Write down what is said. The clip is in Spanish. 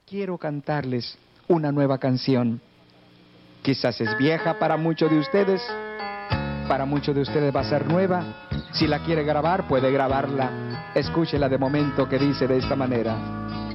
quiero cantarles una nueva canción. Quizás es vieja para muchos de ustedes, para muchos de ustedes va a ser nueva. Si la quiere grabar, puede grabarla. Escúchela de momento, que dice de esta manera.